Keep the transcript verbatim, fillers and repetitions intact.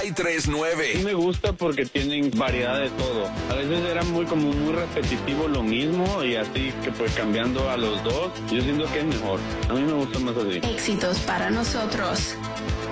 y tres nueve. Sí me gusta porque tienen variedad de todo. A veces era muy como muy repetitivo lo mismo y así que pues cambiando a los dos, yo siento que es mejor. A mí me gusta más así. Éxitos para nosotros.